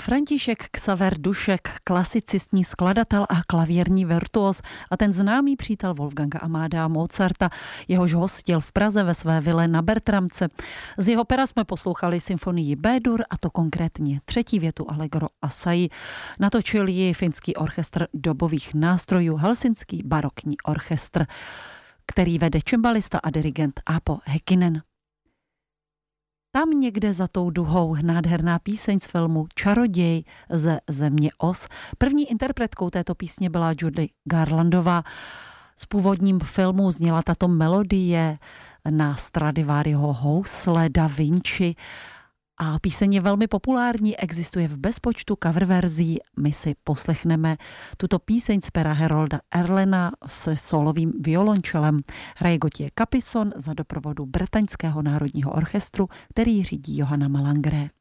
František Xaver Dušek, klasicistní skladatel a klavírní virtuos a ten známý přítel Wolfganga Amadea Mozarta, jehož hostil v Praze ve své vile na Bertramce. Z jeho pera jsme poslouchali symfonii B-dur, a to konkrétně třetí větu Allegro Assai. Natočil ji finský orchestr dobových nástrojů, helsinský barokní orchestr, který vede čembalista a dirigent Aapo Häkkinen. Tam někde za tou duhou nádherná píseň z filmu Čaroděj ze země Oz. První interpretkou této písně byla Judy Garlandová. Z původním filmu zněla tato melodie na Stradivariho housle Da Vinci a píseň je velmi populární, existuje v bezpočtu cover verzí. My si poslechneme tuto píseň z pera Herolda Erlena se solovým violončelem. Hraje Gauthier Capuçon za doprovodu Bretaňského národního orchestru, který řídí Johanna Malangre.